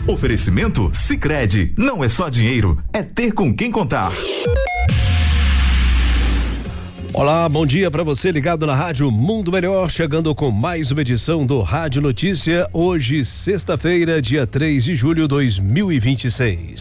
Oferecimento Sicredi, não é só dinheiro, é ter com quem contar. Olá, bom dia para você ligado na Rádio Mundo Melhor, chegando com mais uma edição do Rádio Notícia, hoje sexta-feira, dia 3 de julho de 2026.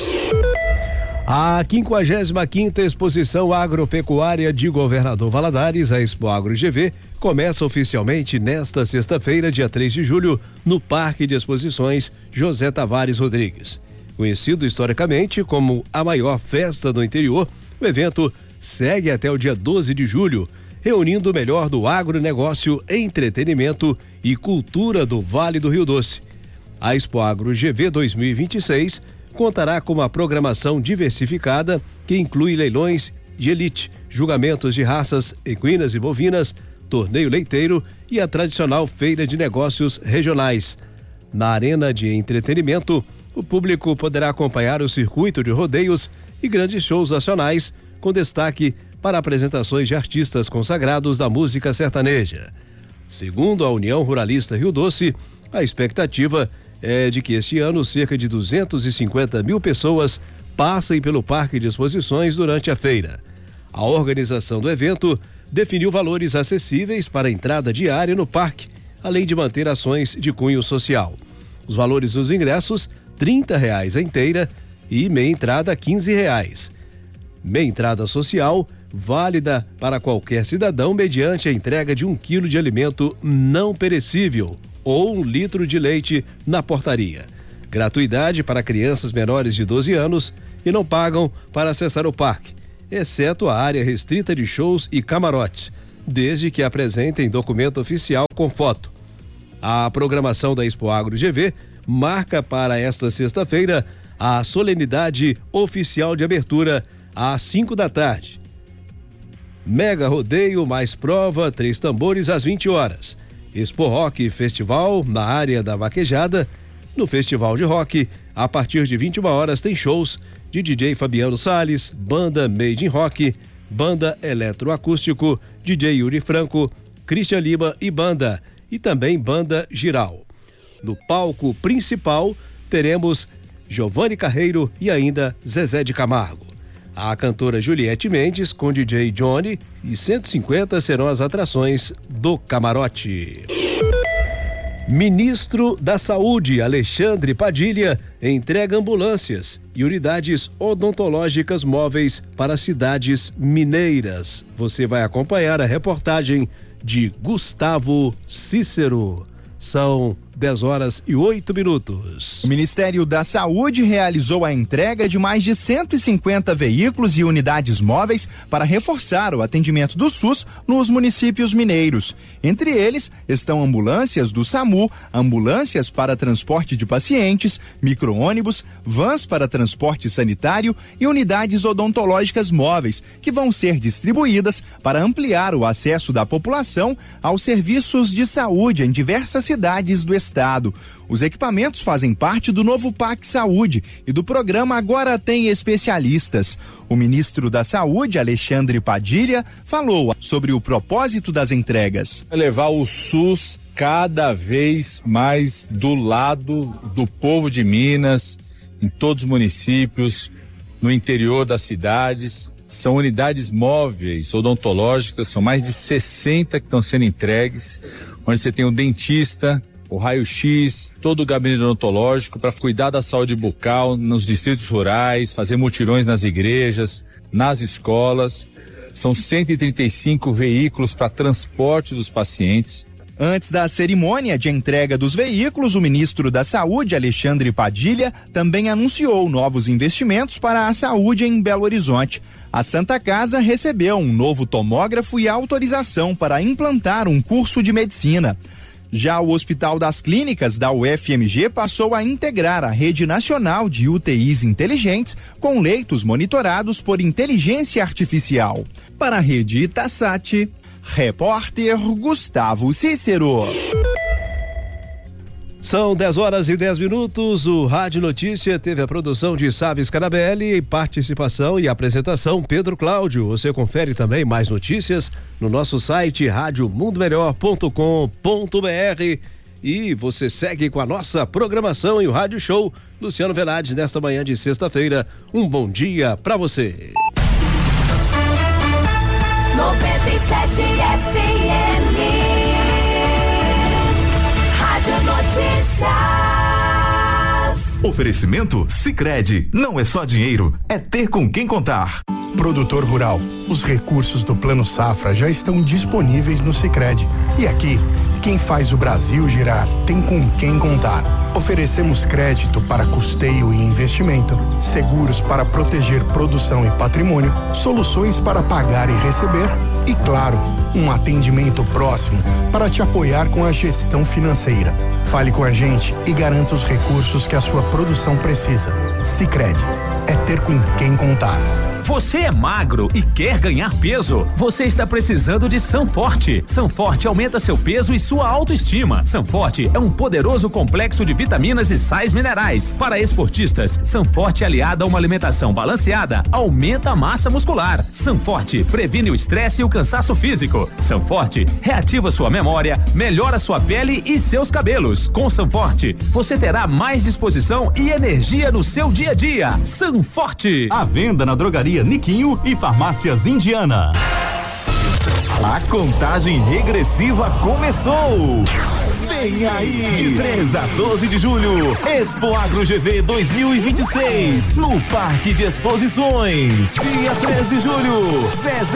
A 55ª Exposição Agropecuária de Governador Valadares, a Expo Agro GV, começa oficialmente nesta sexta-feira, dia 3 de julho, no Parque de Exposições José Tavares Rodrigues. Conhecido historicamente como a maior festa do interior, o evento segue até o dia 12 de julho, reunindo o melhor do agronegócio, entretenimento e cultura do Vale do Rio Doce. A Expo Agro GV 2026 contará com uma programação diversificada que inclui leilões de elite, julgamentos de raças equinas e bovinas, torneio leiteiro e a tradicional feira de negócios regionais. Na arena de entretenimento, o público poderá acompanhar o circuito de rodeios e grandes shows nacionais, com destaque para apresentações de artistas consagrados da música sertaneja. Segundo a União Ruralista Rio Doce, a expectativa é de que este ano cerca de 250 mil pessoas passem pelo Parque de Exposições durante a feira. A organização do evento definiu valores acessíveis para a entrada diária no parque, além de manter ações de cunho social. Os valores dos ingressos, R$30 a inteira e meia entrada R$15. Meia entrada social, válida para qualquer cidadão mediante a entrega de 1 quilo de alimento não perecível ou 1 litro de leite na portaria. Gratuidade para crianças menores de 12 anos e não pagam para acessar o parque, exceto a área restrita de shows e camarotes, desde que apresentem documento oficial com foto. A programação da Expo Agro GV marca para esta sexta-feira a solenidade oficial de abertura às 5 da tarde. Mega rodeio mais prova, 3 tambores às 20 horas. Expo Rock Festival na área da vaquejada. No Festival de Rock, a partir de 21 horas tem shows de DJ Fabiano Salles, Banda Made in Rock, Banda Eletroacústico, DJ Yuri Franco, Christian Lima e Banda, e também Banda Giral. No palco principal teremos Giovanni Carreiro e ainda Zezé de Camargo. A cantora Juliette Mendes com DJ Johnny e 150 serão as atrações do camarote. Ministro da Saúde, Alexandre Padilha, entrega ambulâncias e unidades odontológicas móveis para cidades mineiras. Você vai acompanhar a reportagem de Gustavo Cícero. São 10h08. O Ministério da Saúde realizou a entrega de mais de 150 veículos e unidades móveis para reforçar o atendimento do SUS nos municípios mineiros. Entre eles estão ambulâncias do SAMU, ambulâncias para transporte de pacientes, micro-ônibus, vans para transporte sanitário e unidades odontológicas móveis, que vão ser distribuídas para ampliar o acesso da população aos serviços de saúde em diversas cidades do estado. Os equipamentos fazem parte do novo PAC Saúde e do programa Agora Tem Especialistas. O ministro da Saúde, Alexandre Padilha, falou sobre o propósito das entregas. Levar o SUS cada vez mais do lado do povo de Minas, em todos os municípios, no interior das cidades. São unidades móveis odontológicas, são mais de 60 que estão sendo entregues, onde você tem o dentista, o raio-x, todo o gabinete odontológico para cuidar da saúde bucal nos distritos rurais, fazer mutirões nas igrejas, nas escolas. São 135 veículos para transporte dos pacientes. Antes da cerimônia de entrega dos veículos, o ministro da Saúde, Alexandre Padilha, também anunciou novos investimentos para a saúde em Belo Horizonte. A Santa Casa recebeu um novo tomógrafo e autorização para implantar um curso de medicina. Já o Hospital das Clínicas da UFMG passou a integrar a rede nacional de UTIs inteligentes com leitos monitorados por inteligência artificial. Para a rede Itasat, repórter Gustavo Cícero. São 10h10. O Rádio Notícia teve a produção de Sávio Scarabelli, participação e apresentação Pedro Cláudio. Você confere também mais notícias no nosso site radiomundomelhor.com.br E você segue com a nossa programação e o Rádio Show. Luciano Venades, nesta manhã de sexta-feira. Um bom dia pra você. 97 FM, Rádio Notícias. Oferecimento Sicredi. Não é só dinheiro, é ter com quem contar. Produtor rural, os recursos do Plano Safra já estão disponíveis no Sicredi. E aqui, quem faz o Brasil girar tem com quem contar. Oferecemos crédito para custeio e investimento, seguros para proteger produção e patrimônio, soluções para pagar e receber e, claro, um atendimento próximo para te apoiar com a gestão financeira. Fale com a gente e garanta os recursos que a sua produção precisa. Sicredi, é ter com quem contar. Você é magro e quer ganhar peso? Você está precisando de Sanforte. Sanforte aumenta seu peso e sua autoestima. Sanforte é um poderoso complexo de vitaminas e sais minerais. Para esportistas, Sanforte aliada a uma alimentação balanceada aumenta a massa muscular. Sanforte previne o estresse e o cansaço físico. Sanforte reativa sua memória, melhora sua pele e seus cabelos. Com Sanforte, você terá mais disposição e energia no seu dia a dia. Sanforte. À venda na drogaria Niquinho e Farmácias Indiana. A contagem regressiva começou. Vem aí, de 3 a 12 de julho, Expo Agro GV 2026, no Parque de Exposições. Dia 3 de julho,